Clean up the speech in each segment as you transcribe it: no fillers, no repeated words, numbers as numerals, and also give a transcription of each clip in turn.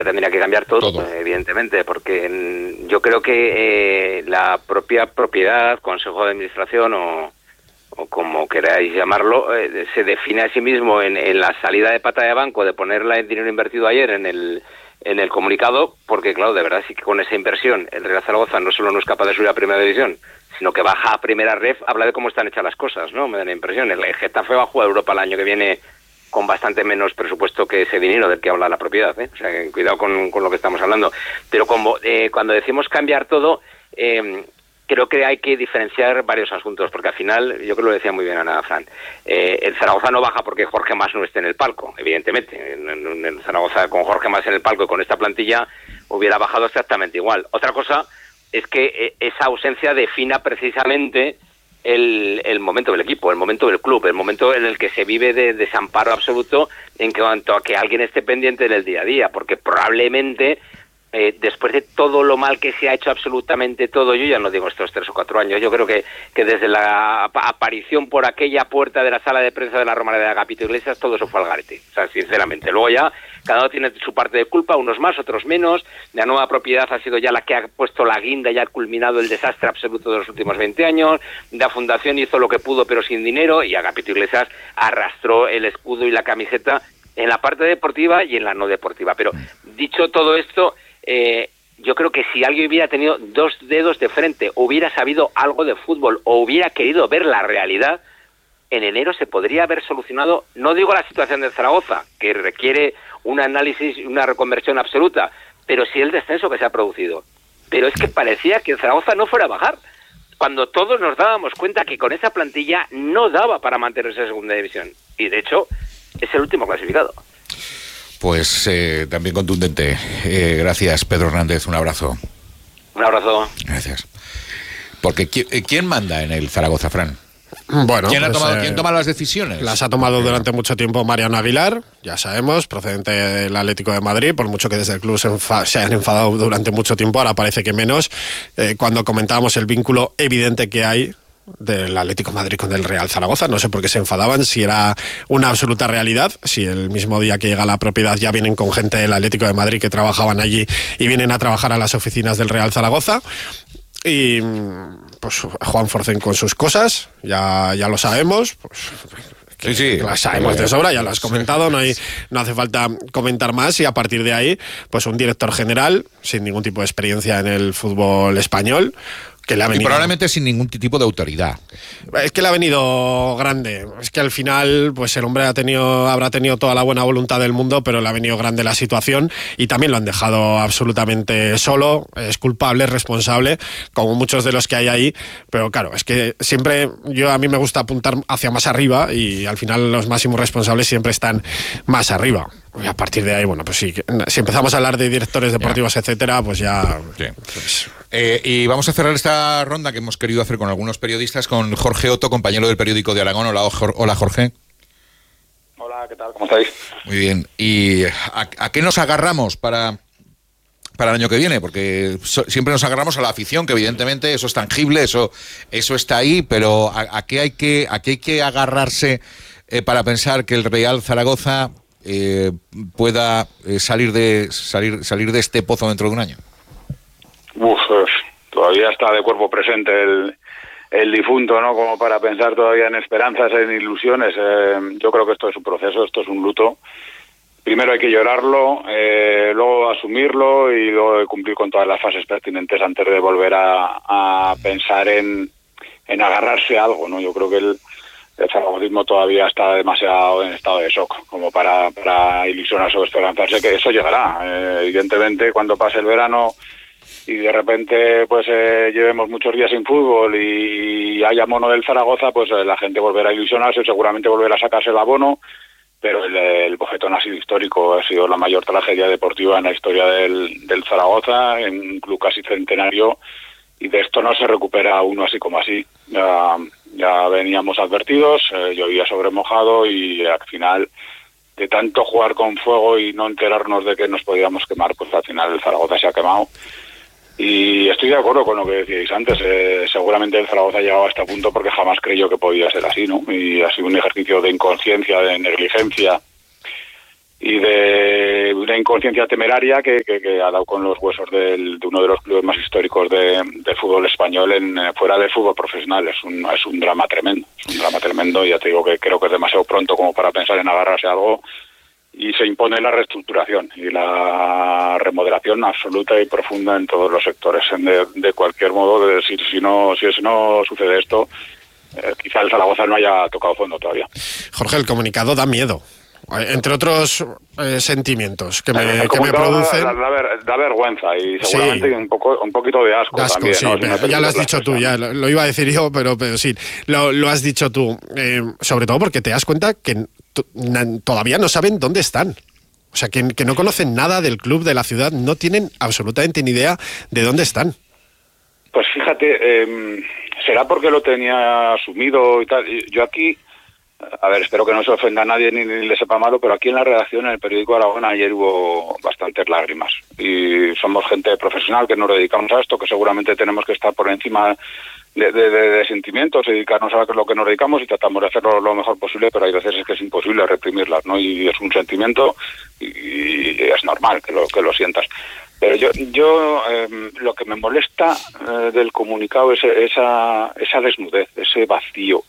tendría que cambiar todo. Evidentemente, porque yo creo que la propia propiedad, consejo de administración o como queráis llamarlo, se define a sí mismo en la salida de pata de banco de ponerla en dinero invertido ayer en el comunicado, porque claro, de verdad sí que con esa inversión el Real Zaragoza no solo no es capaz de subir a Primera División, sino que baja a Primera Ref. Habla de cómo están hechas las cosas, ¿no? Me da la impresión. El Getafe va a jugar Europa el año que viene con bastante menos presupuesto que ese dinero del que habla la propiedad, ¿eh? O sea, que cuidado con lo que estamos hablando. Pero como cuando decimos cambiar todo, creo que hay que diferenciar varios asuntos, porque al final, yo creo que lo decía muy bien Ana Fran, el Zaragoza no baja porque Jorge Mas no esté en el palco, evidentemente. En el Zaragoza con Jorge Mas en el palco y con esta plantilla hubiera bajado exactamente igual. Otra cosa es que esa ausencia defina precisamente el momento del equipo, el momento del club, el momento en el que se vive de desamparo absoluto en cuanto a que alguien esté pendiente del día a día, porque probablemente después de todo lo mal que se ha hecho absolutamente todo, yo ya no digo estos 3 o 4 años, yo creo que desde la aparición por aquella puerta de la sala de prensa de la Romareda de Agapito Iglesias, todo eso fue al garete, o sea, sinceramente. Luego ya cada uno tiene su parte de culpa, unos más, otros menos. La nueva propiedad ha sido ya la que ha puesto la guinda y ha culminado el desastre absoluto de los últimos 20 años. La fundación hizo lo que pudo pero sin dinero, y Agapito Iglesias arrastró el escudo y la camiseta en la parte deportiva y en la no deportiva. Pero dicho todo esto, yo creo que si alguien hubiera tenido 2 dedos de frente, hubiera sabido algo de fútbol o hubiera querido ver la realidad, en enero se podría haber solucionado, no digo la situación de Zaragoza, que requiere un análisis y una reconversión absoluta, pero sí el descenso que se ha producido. Pero es que parecía que Zaragoza no fuera a bajar, cuando todos nos dábamos cuenta que con esa plantilla no daba para mantenerse en segunda división. Y de hecho, es el último clasificado. Pues también contundente. Gracias, Pedro Hernández. Un abrazo. Un abrazo. Gracias. Porque ¿quién manda en el Zaragoza, Fran? Bueno, ¿Quién toma las decisiones? Las ha tomado durante mucho tiempo Mariano Aguilar, ya sabemos, procedente del Atlético de Madrid, por mucho que desde el club se hayan enfadado durante mucho tiempo, ahora parece que menos. Cuando comentábamos el vínculo evidente que hay del Atlético de Madrid con el Real Zaragoza, no sé por qué se enfadaban, si era una absoluta realidad, si el mismo día que llega la propiedad ya vienen con gente del Atlético de Madrid que trabajaban allí y vienen a trabajar a las oficinas del Real Zaragoza. Y pues Juan Forcén con sus cosas, ya lo sabemos, pues sí, las sabemos de sobra, ya lo has comentado, no hace falta comentar más. Y a partir de ahí, pues un director general sin ningún tipo de experiencia en el fútbol español, que le ha venido... Y probablemente sin ningún tipo de autoridad. Es que le ha venido grande. Es que al final, pues el hombre habrá tenido toda la buena voluntad del mundo, pero le ha venido grande la situación y también lo han dejado absolutamente solo. Es culpable, es responsable, como muchos de los que hay ahí. Pero claro, es que siempre a mí me gusta apuntar hacia más arriba y al final los máximos responsables siempre están más arriba. Y a partir de ahí, bueno, pues sí, si empezamos a hablar de directores deportivos, etcétera, pues ya... Sí. Y vamos a cerrar esta ronda que hemos querido hacer con algunos periodistas, con Jorge Otto, compañero del periódico de Aragón. Hola, Jorge. Hola, ¿qué tal? ¿Cómo estáis? Muy bien. ¿Y a qué nos agarramos para el año que viene? Porque siempre nos agarramos a la afición, que evidentemente eso es tangible, eso está ahí, pero ¿a qué hay que agarrarse para pensar que el Real Zaragoza pueda salir de este pozo dentro de un año? Todavía está de cuerpo presente el difunto, ¿no? Como para pensar todavía en esperanzas, en ilusiones. Yo creo que esto es un proceso, esto es un luto. Primero hay que llorarlo, luego asumirlo y luego cumplir con todas las fases pertinentes antes de volver a pensar en agarrarse a algo, ¿no? Yo creo que el zaragozismo todavía está demasiado en estado de shock como para ilusionarse o esperanzarse que eso llegará. Evidentemente, cuando pase el verano y de repente pues llevemos muchos días sin fútbol y haya mono del Zaragoza, pues la gente volverá a ilusionarse, seguramente volverá a sacarse el abono, pero el bofetón ha sido histórico, ha sido la mayor tragedia deportiva en la historia del Zaragoza, en un club casi centenario, y de esto no se recupera uno así como así. Ya veníamos advertidos, llovía sobre mojado y al final, de tanto jugar con fuego y no enterarnos de que nos podíamos quemar, pues al final el Zaragoza se ha quemado. Y estoy de acuerdo con lo que decíais antes, seguramente el Zaragoza ha llegado a este punto porque jamás creyó que podía ser así, ¿no? Y ha sido un ejercicio de inconsciencia, de negligencia, y de una inconsciencia temeraria que ha dado con los huesos de uno de los clubes más históricos del fútbol español fuera del fútbol profesional. Es un drama tremendo, y ya te digo que creo que es demasiado pronto como para pensar en agarrarse a algo, y se impone la reestructuración y la remodelación absoluta y profunda en todos los sectores. De cualquier modo, de decir, si no sucede esto, quizá el Zaragoza no haya tocado fondo todavía. Jorge, el comunicado da miedo. Entre otros sentimientos que me producen. Da vergüenza y seguramente sí, un poquito de asco también. Sí, ¿no? Ya lo has dicho tú, ya lo iba a decir yo, pero sí, lo has dicho tú. Sobre todo porque te das cuenta que todavía no saben dónde están. O sea, que no conocen nada del club, de la ciudad, no tienen absolutamente ni idea de dónde están. Pues fíjate, será porque lo tenía asumido y tal. Yo aquí, a ver, espero que no se ofenda a nadie ni le sepa malo, pero aquí en la redacción, en el periódico Aragón, ayer hubo bastantes lágrimas. Y somos gente profesional que nos dedicamos a esto, que seguramente tenemos que estar por encima de sentimientos, dedicarnos a lo que nos dedicamos y tratamos de hacerlo lo mejor posible, pero hay veces es que es imposible reprimirlas, ¿no? Y es un sentimiento y es normal que lo sientas. Pero yo lo que me molesta del comunicado es esa desnudez, ese vacío,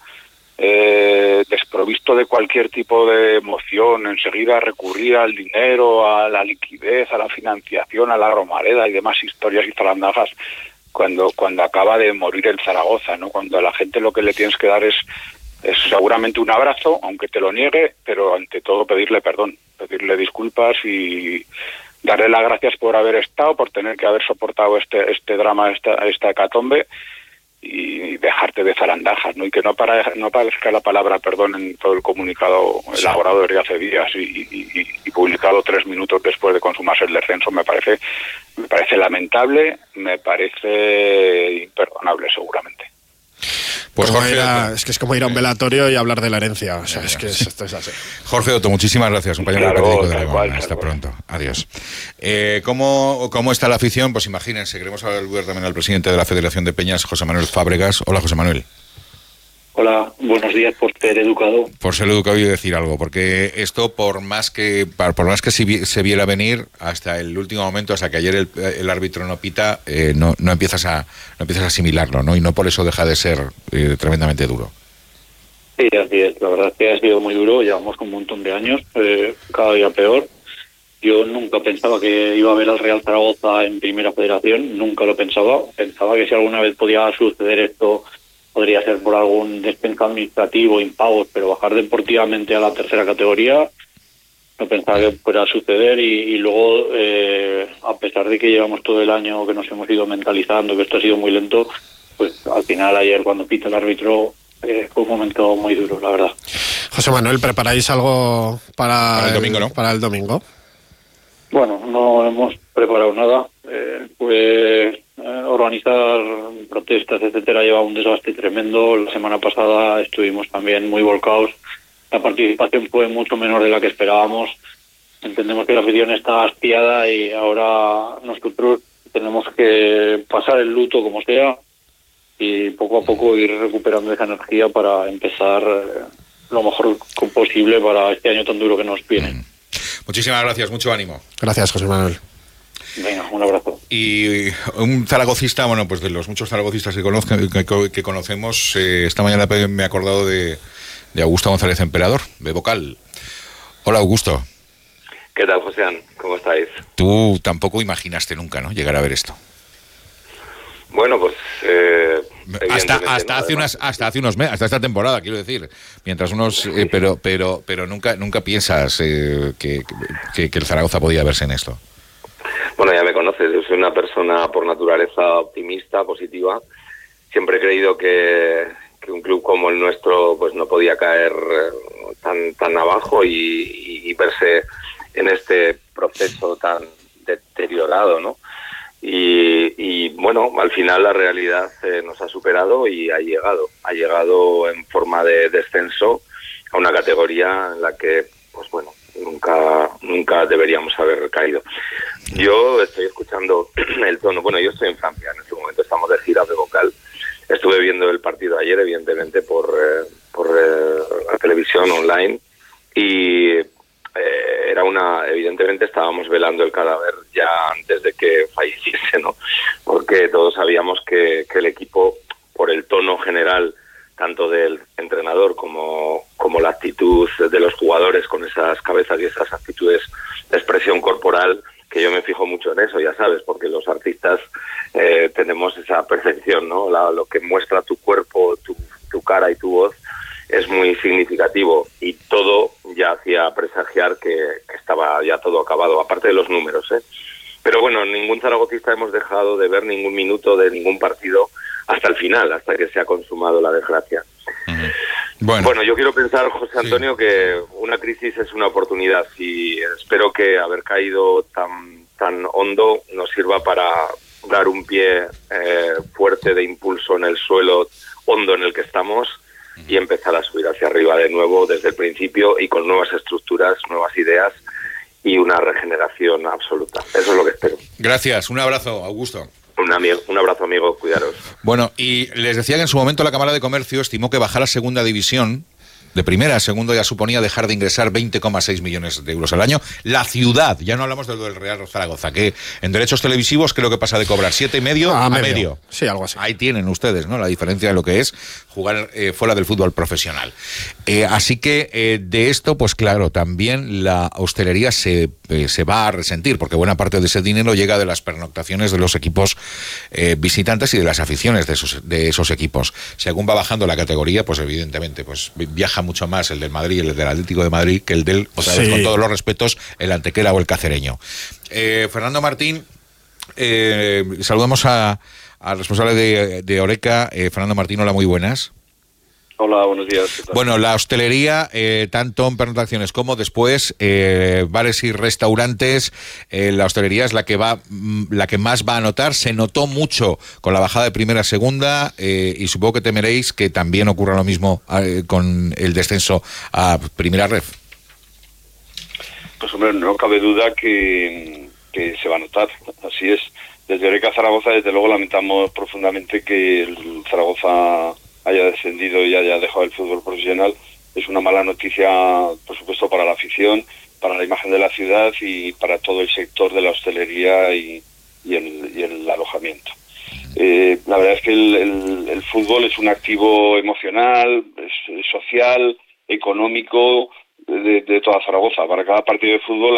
desprovisto de cualquier tipo de emoción, enseguida recurrir al dinero, a la liquidez, a la financiación, a la romareda y demás historias y zarandajas cuando acaba de morir el Zaragoza, ¿no? Cuando a la gente lo que le tienes que dar es seguramente un abrazo, aunque te lo niegue, pero ante todo pedirle perdón, pedirle disculpas y darle las gracias por haber estado, por tener que haber soportado este drama, esta hecatombe, y dejarte de zarandajas, ¿no? Y que no aparezca la palabra perdón en todo el comunicado elaborado desde hace días y publicado 3 minutos después de consumarse el descenso. Me parece lamentable, me parece imperdonable seguramente. Pues Jorge, es como ir a un velatorio y hablar de la herencia. O sea, esto es así. Jorge Otto, muchísimas gracias, compañero del periódico de Aragón. Hasta pronto. Adiós. ¿Cómo está la afición? Pues imagínense, queremos saludar también al presidente de la Federación de Peñas, José Manuel Fábregas. Hola, José Manuel. Hola, buenos días, por ser educado. Por ser educado y decir algo, porque esto por más que se viera venir, hasta el último momento, hasta que ayer el árbitro no pita, no empiezas a asimilarlo, ¿no? Y no por eso deja de ser tremendamente duro. Sí, así es. La verdad es que ha sido muy duro. Llevamos un montón de años, cada día peor. Yo nunca pensaba que iba a ver al Real Zaragoza en Primera Federación, nunca lo pensaba. Pensaba que si alguna vez podía suceder esto, podría ser por algún descenso administrativo, impagos, pero bajar deportivamente a la tercera categoría no pensaba que fuera a suceder y luego, a pesar de que llevamos todo el año que nos hemos ido mentalizando, que esto ha sido muy lento, pues al final ayer cuando pita el árbitro fue un momento muy duro, la verdad. José Manuel, ¿preparáis algo para el domingo, no? Para el domingo? Bueno, no hemos preparado nada. Organizar protestas, etcétera, lleva un desgaste tremendo. La semana pasada estuvimos también muy volcados. La participación fue mucho menor de la que esperábamos. Entendemos que la afición está hastiada y ahora nosotros tenemos que pasar el luto como sea y poco a poco ir recuperando esa energía para empezar lo mejor posible para este año tan duro que nos viene. Muchísimas gracias, mucho ánimo. Gracias, José Manuel. Venga, un abrazo. Y un zaragocista, bueno, pues de los muchos zaragocistas que conocemos, esta mañana me he acordado de Augusto González Emperador, de Vocal. Hola, Augusto. ¿Qué tal, Joséan? ¿Cómo estáis? Tú tampoco imaginaste nunca, ¿no?, llegar a ver esto. Bueno, pues hasta hace unos meses, hasta esta temporada, quiero decir, mientras unos pero nunca piensas que el Zaragoza podía verse en esto. Bueno, ya me conoces, yo soy una persona por naturaleza optimista, positiva. Siempre he creído que un club como el nuestro pues no podía caer tan abajo y verse en este proceso tan deteriorado, ¿no? Y bueno, al final la realidad nos ha superado y ha llegado en forma de descenso a una categoría en la que, pues bueno, nunca deberíamos haber caído. Yo estoy escuchando el tono, bueno, yo estoy en Francia, en este momento estamos de gira de Vocal. Estuve viendo el partido ayer, evidentemente, por la televisión online, y era evidentemente estábamos velando el cadáver ya antes de que falleciese, ¿no? Porque todos sabíamos que el equipo, por el tono general, tanto del entrenador como la actitud de los jugadores, con esas cabezas y esas actitudes de expresión corporal, que yo me fijo mucho en eso, ya sabes, porque los artistas tenemos esa percepción, ¿no? Lo que muestra tu cuerpo, tu cara y tu voz es muy significativo, y todo ya hacía presagiar que estaba ya todo acabado, aparte de los números, ¿eh? Pero bueno, ningún zaragocista hemos dejado de ver ningún minuto de ningún partido hasta el final, hasta que se ha consumado la desgracia. Bueno, yo quiero pensar, José Antonio, que una crisis es una oportunidad, y espero que haber caído tan hondo nos sirva para dar un pie fuerte de impulso en el suelo hondo en el que estamos y empezar a subir hacia arriba de nuevo desde el principio, y con nuevas estructuras, nuevas ideas y una regeneración absoluta. Eso es lo que espero. Gracias, un abrazo, Augusto. Un abrazo, amigo, cuidaros. Bueno, y les decía que en su momento la Cámara de Comercio estimó que bajar a segunda división, de primera a segundo, ya suponía dejar de ingresar 20,6 millones de euros al año. La ciudad, ya no hablamos de lo del Real Zaragoza, que en derechos televisivos, ¿qué es lo que pasa de cobrar? 7,5 a medio. Sí, algo así. Ahí tienen ustedes, ¿no?, la diferencia de lo que es jugar fuera del fútbol profesional. Así que de esto, pues claro, también la hostelería se va a resentir, porque buena parte de ese dinero llega de las pernoctaciones de los equipos visitantes y de las aficiones de esos equipos. Según va bajando la categoría, pues evidentemente pues viaja mucho más el del Madrid y el del Atlético de Madrid que el del, otra vez, con todos los respetos, el Antequera o el Cacereño. Fernando Martín, saludamos al responsable de Horeca. Fernando Martín, hola, muy buenas. Hola, buenos días. ¿Qué tal? Bueno, la hostelería, tanto en pernoctaciones como después, bares y restaurantes, la hostelería es la que más va a notar. Se notó mucho con la bajada de primera a segunda, y supongo que temeréis que también ocurra lo mismo con el descenso a primera ref. Pues hombre, no cabe duda que se va a notar, así es. Desde Horeca Zaragoza, desde luego, lamentamos profundamente que el Zaragoza haya descendido y haya dejado el fútbol profesional. Es una mala noticia, por supuesto, para la afición, para la imagen de la ciudad y para todo el sector de la hostelería y el alojamiento. La verdad es que el fútbol es un activo emocional, es social, económico de toda Zaragoza. Para cada partido de fútbol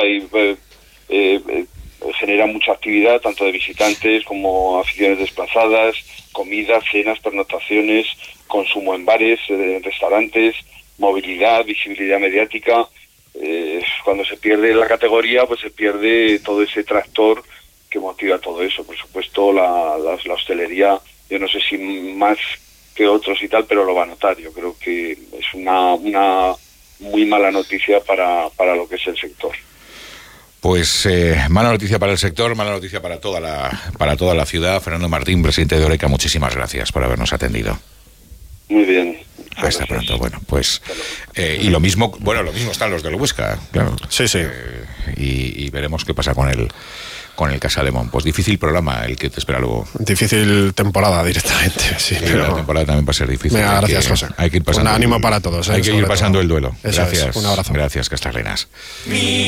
genera mucha actividad, tanto de visitantes como aficiones desplazadas, comidas, cenas, pernoctaciones, consumo en bares, en restaurantes, movilidad, visibilidad mediática. Cuando se pierde la categoría, pues se pierde todo ese tractor que motiva todo eso. Por supuesto, la hostelería, yo no sé si más que otros y tal, pero lo va a notar. Yo creo que es una muy mala noticia para lo que es el sector. Pues mala noticia para el sector, mala noticia para toda la ciudad. Fernando Martín, presidente de Horeca, muchísimas gracias por habernos atendido. Muy bien. Hasta pronto. Bueno, pues y lo mismo están los del Huesca, claro. Sí. Y veremos qué pasa con el Casalemón. Pues difícil programa el que te espera luego. Difícil temporada directamente, sí. Pero la temporada también va a ser difícil. Venga, gracias, José. Hay que ir pasando. Un ánimo para todos. Hay que ir pasando el duelo. Eso Gracias. es. Un abrazo. Gracias, Castarenas.